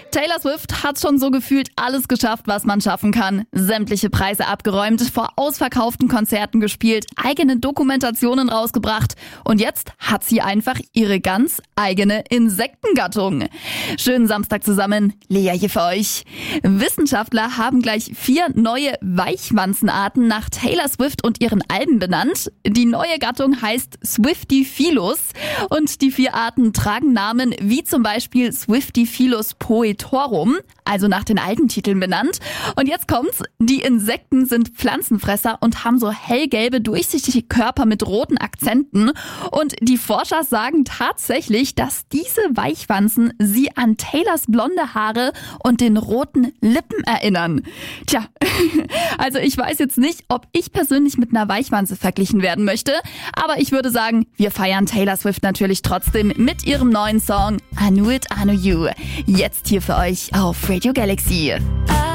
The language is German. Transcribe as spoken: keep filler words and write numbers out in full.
Taylor Swift hat schon so gefühlt alles geschafft, was man schaffen kann. Sämtliche Preise abgeräumt, vor ausverkauften Konzerten gespielt, eigene Dokumentationen rausgebracht und jetzt hat sie einfach ihre ganz eigene Insektengattung. Schönen Samstag zusammen, Lea hier für euch. Wissenschaftler haben gleich vier neue Weichwanzenarten nach Taylor Swift und ihren Alben benannt. Die neue Gattung heißt Swiftyphilus und die vier Arten tragen Namen wie zum Beispiel Swiftyphilus poetorum, also nach den alten Titeln benannt. Und jetzt kommt's, die Insekten sind Pflanzenfresser und haben so hellgelbe, durchsichtige Körper mit roten Akzenten. Und die Forscher sagen tatsächlich, dass diese Weichwanzen sie an Taylors blonde Haare und den roten Lippen erinnern. Tja, also ich weiß jetzt nicht, ob ich persönlich mit einer Weichwanze verglichen werden möchte, aber ich würde sagen, wir feiern Taylor Swift natürlich trotzdem mit ihrem neuen Song I Knew It, I Know You. Jetzt hier für euch auf Radio Galaxy.